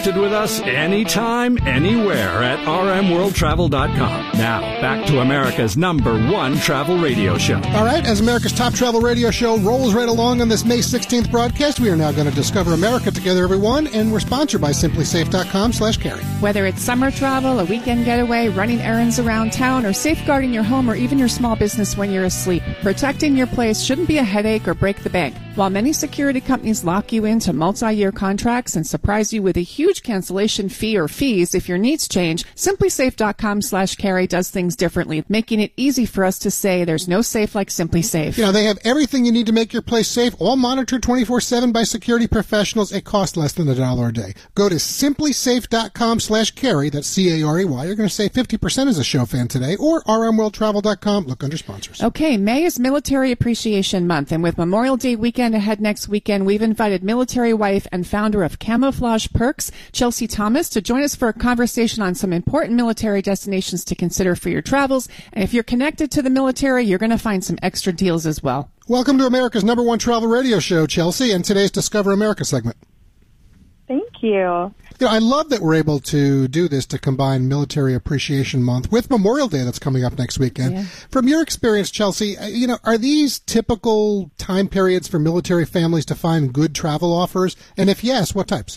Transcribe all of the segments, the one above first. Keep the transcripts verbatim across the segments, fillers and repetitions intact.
With us anytime, anywhere at r m world travel dot com. Now, back to America's number one travel radio show. All right, as America's top travel radio show rolls right along on this May sixteenth broadcast, we are now going to discover America together, everyone, and we're sponsored by simply safe dot com slash carry. Whether it's summer travel, a weekend getaway, running errands around town, or safeguarding your home or even your small business when you're asleep, protecting your place shouldn't be a headache or break the bank. While many security companies lock you into multi-year contracts and surprise you with a huge cancellation fee or fees if your needs change, simply safe dot com slash carry does things differently, making it easy for us to say there's no safe like Simply Safe. You know, they have everything you need to make your place safe, all monitored twenty-four seven by security professionals. It costs less than a dollar a day. Go to simply safe dot com slash carry, that's C A R E Y. You're going to save fifty percent as a show fan today, or r m world travel dot com. Look under sponsors. Okay, May is Military Appreciation Month, and with Memorial Day weekend ahead next weekend, we've invited military wife and founder of Camouflage Perks, Chelsea Thomas, to join us for a conversation on some important military destinations to consider for your travels. And if you're connected to the military, you're going to find some extra deals as well. Welcome to America's number one travel radio show, Chelsea, and today's Discover America segment. Thank you. You know, I love that we're able to do this to combine Military Appreciation Month with Memorial Day that's coming up next weekend. Yeah. From your experience, Chelsea, you know, are these typical time periods for military families to find good travel offers? And if yes, what types?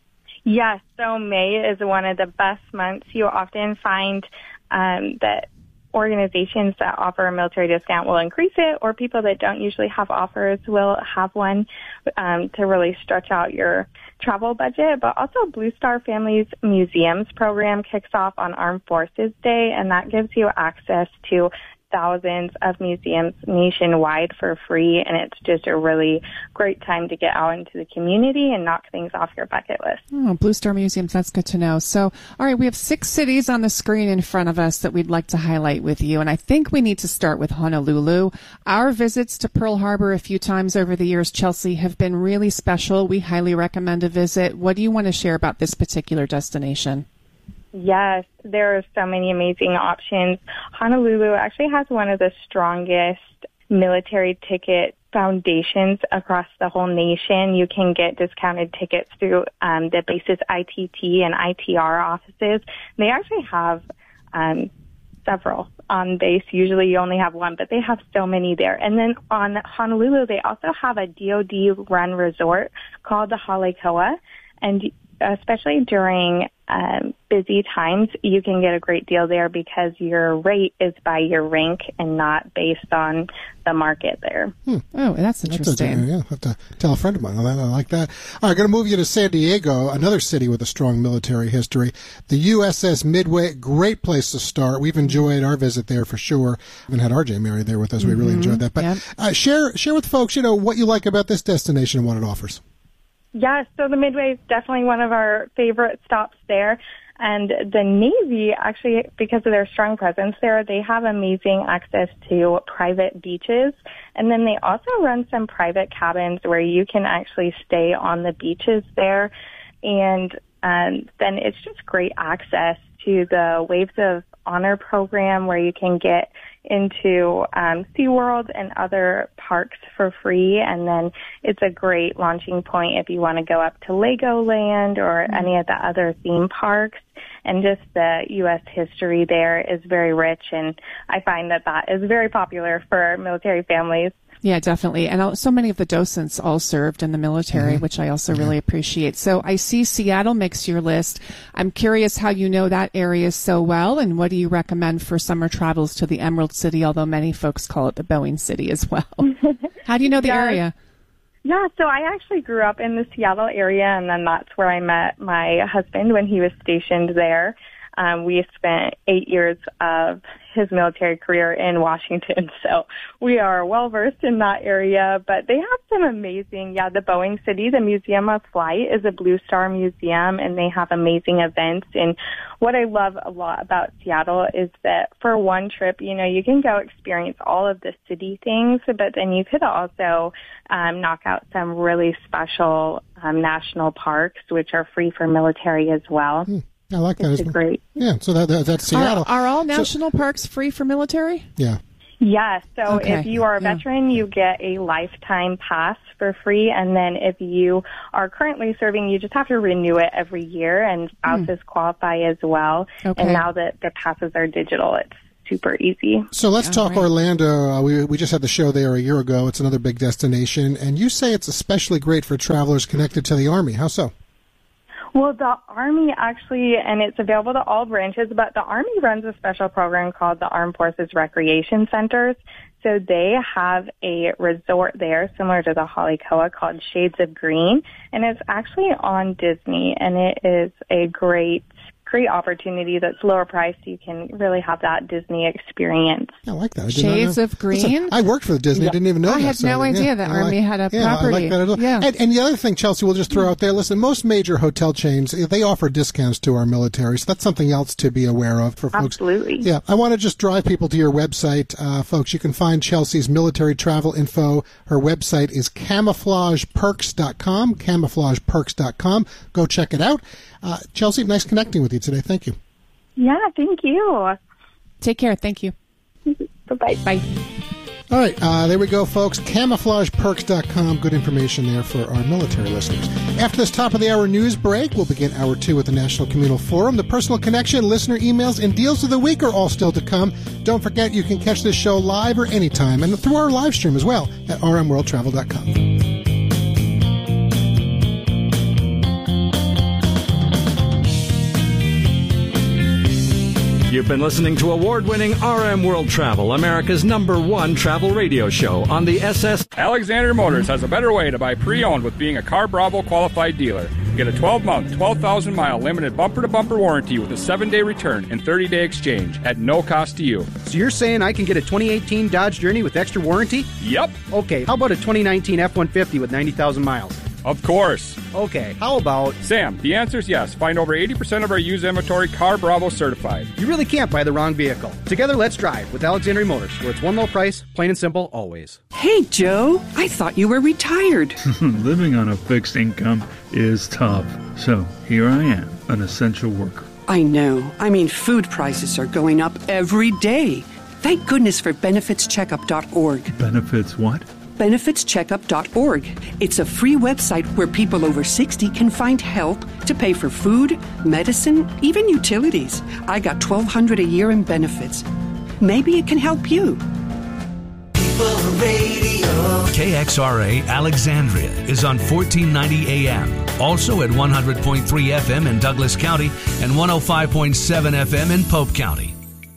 Yes, so May is one of the best months. You often find um, that organizations that offer a military discount will increase it, or people that don't usually have offers will have one um, to really stretch out your travel budget. But also Blue Star Families Museums program kicks off on Armed Forces Day, and that gives you access to thousands of museums nationwide for free, and it's just a really great time to get out into the community and knock things off your bucket list. Oh, Blue Star Museums, that's good to know. So, all right, we have six cities on the screen in front of us that we'd like to highlight with you, and I think we need to start with Honolulu. Our visits to Pearl Harbor a few times over the years, Chelsea, have been really special. We highly recommend a visit. What do you want to share about this particular destination? Yes, there are so many amazing options. Honolulu actually has one of the strongest military ticket foundations across the whole nation. You can get discounted tickets through um, the base's I T T and I T R offices. They actually have um, several on base. Usually you only have one, but they have so many there. And then on Honolulu, they also have a D O D-run resort called the Halekoa, and especially during um, busy times, you can get a great deal there because your rate is by your rank and not based on the market there. Hmm. Oh, that's interesting. That's a, yeah, I have to tell a friend of mine. I like that. All right, going to move you to San Diego, another city with a strong military history. The U S S Midway, great place to start. We've enjoyed our visit there for sure. We haven't had R J married there with us. We mm-hmm. really enjoyed that. But yep. uh, share share with folks, you know, what you like about this destination and what it offers. Yes, so the Midway is definitely one of our favorite stops there. And the Navy, actually, because of their strong presence there, they have amazing access to private beaches. And then they also run some private cabins where you can actually stay on the beaches there. And um, then it's just great access to the Waves of Honor program where you can get into um, SeaWorld and other parks for free. And then it's a great launching point if you want to go up to Legoland or mm-hmm. any of the other theme parks. And just the U S history there is very rich, and I find that that is very popular for military families. Yeah, definitely. And so many of the docents all served in the military, mm-hmm. which I also yeah. really appreciate. So I see Seattle makes your list. I'm curious how you know that area so well, and what do you recommend for summer travels to the Emerald City, although many folks call it the Boeing City as well. How do you know the yeah. area? Yeah, so I actually grew up in the Seattle area, and then that's where I met my husband when he was stationed there. Um, we spent eight years of his military career in Washington, so we are well-versed in that area. But they have some amazing, yeah, the Boeing City, the Museum of Flight is a Blue Star museum, and they have amazing events. And what I love a lot about Seattle is that for one trip, you know, you can go experience all of the city things, but then you could also um, knock out some really special um, national parks, which are free for military as well. Hmm. I like that. It's great. Yeah, so that, that that's Seattle. Are, are all national so, parks free for military? Yeah. Yes. So Okay. if you are a Yeah. veteran, you get a lifetime pass for free. And then if you are currently serving, you just have to renew it every year, and spouses qualify as well. Okay. And now that the passes are digital, it's super easy. So let's All talk right. Orlando. Uh, we we just had the show there a year ago. It's another big destination, and you say it's especially great for travelers connected to the Army. How so? Well, the Army actually, and it's available to all branches, but the Army runs a special program called the Armed Forces Recreation Centers. So they have a resort there similar to the Hollycoa called Shades of Green, and it's actually on Disney, and it is a great great opportunity that's lower priced. You can really have that Disney experience. I like that. I did not Shades know. of Green? Listen, I worked for the Disney. I didn't even know I that. had so, no idea yeah, the I Army like- had a yeah, I like property. that as well. Yeah. And, and the other thing, Chelsea, we'll just throw out there, listen, most major hotel chains, they offer discounts to our military, so that's something else to be aware of for folks. Absolutely. Yeah, I want to just drive people to your website, uh, folks. You can find Chelsea's military travel info. Her website is camouflage perks dot com, camouflage perks dot com. Go check it out. Uh, Chelsea, nice connecting with you today. Thank you. Yeah, thank you. Take care. Thank you. Bye-bye. Bye. All right, uh, there we go, folks. camouflage perks dot com. Good information there for our military listeners. After this top of the hour news break, we'll begin hour two with the National Communal Forum. The personal connection, listener emails, and deals of the week are all still to come. Don't forget, you can catch this show live or anytime and through our live stream as well at r m world travel dot com. You've been listening to award-winning R M World Travel, America's number one travel radio show on the S S. Alexander Motors has a better way to buy pre-owned with being a Car Bravo qualified dealer. Get a twelve-month, twelve thousand mile limited bumper-to-bumper warranty with a seven-day return and thirty-day exchange at no cost to you. So you're saying I can get a twenty eighteen Dodge Journey with extra warranty? Yep, Okay, how about a twenty nineteen F one fifty with ninety thousand miles? of course. Okay, how about... Sam, the answer is yes. Find over eighty percent of our used inventory Car Bravo certified. You really can't buy the wrong vehicle. Together, let's drive with Alexandria Motors, where it's one low price, plain and simple, always. Hey, Joe, I thought you were retired. Living on a fixed income is tough. So here I am, an essential worker. I know. I mean, food prices are going up every day. Thank goodness for benefits checkup dot org. Benefits what? benefits checkup dot org. It's a free website where people over sixty can find help to pay for food, medicine, even utilities. I got twelve hundred dollars a year in benefits. Maybe it can help you. K X R A Alexandria is on fourteen ninety A M, also at one hundred point three F M in Douglas County and one oh five point seven F M in Pope County.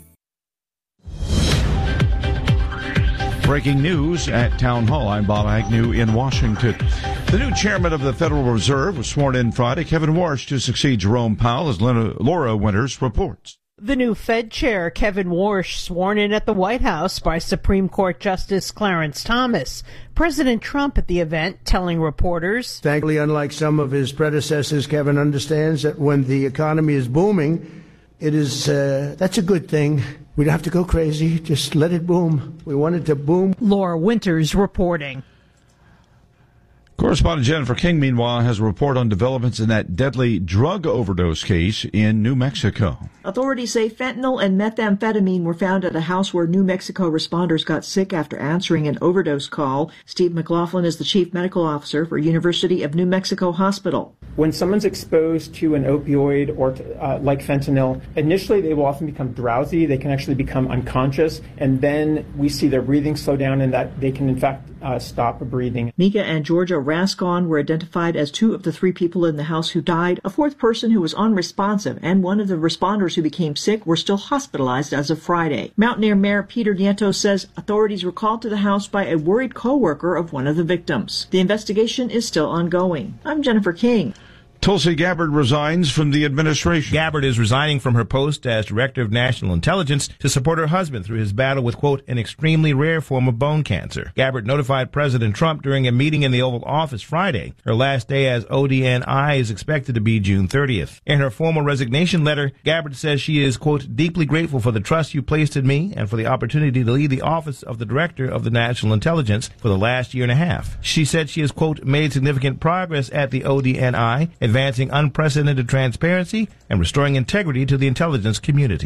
Breaking news at Town Hall. I'm Bob Agnew in Washington. The new chairman of the Federal Reserve was sworn in Friday, Kevin Warsh, to succeed Jerome Powell, as Laura Winters reports. The new Fed chair, Kevin Warsh, sworn in at the White House by Supreme Court Justice Clarence Thomas. President Trump at the event telling reporters, thankfully, unlike some of his predecessors, Kevin understands that when the economy is booming, it is, uh, that's a good thing. We don't have to go crazy. Just let it boom. We want it to boom. Laura Winters reporting. Correspondent Jennifer King, meanwhile, has a report on developments in that deadly drug overdose case in New Mexico. Authorities say fentanyl and methamphetamine were found at a house where New Mexico responders got sick after answering an overdose call. Steve McLaughlin is the chief medical officer for University of New Mexico Hospital. When someone's exposed to an opioid or uh, like fentanyl, initially they will often become drowsy. They can actually become unconscious, and then we see their breathing slow down and that they can, in fact, uh, stop breathing. Mika and Georgia Rascon were identified as two of the three people in the house who died. A fourth person who was unresponsive and one of the responders who became sick were still hospitalized as of Friday. Mountaineer Mayor Peter Nieto says authorities were called to the house by a worried co-worker of one of the victims. The investigation is still ongoing. I'm Jennifer King. Tulsi Gabbard resigns from the administration. Gabbard is resigning from her post as Director of National Intelligence to support her husband through his battle with, quote, an extremely rare form of bone cancer. Gabbard notified President Trump during a meeting in the Oval Office Friday. Her last day as O D N I is expected to be June thirtieth. In her formal resignation letter, Gabbard says she is, quote, deeply grateful for the trust you placed in me and for the opportunity to lead the office of the Director of the National Intelligence for the last year and a half. She said she has, quote, made significant progress at the O D N I, advancing unprecedented transparency and restoring integrity to the intelligence community.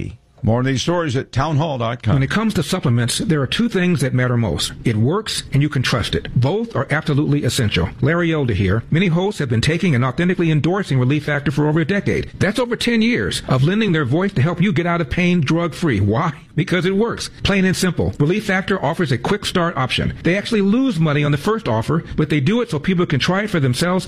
More on these stories at townhall dot com. When it comes to supplements, there are two things that matter most. It works and you can trust it. Both are absolutely essential. Larry Elder here. Many hosts have been taking and authentically endorsing Relief Factor for over a decade. That's over ten years of lending their voice to help you get out of pain drug-free. Why? Because it works. Plain and simple. Relief Factor offers a quick start option. They actually lose money on the first offer, but they do it so people can try it for themselves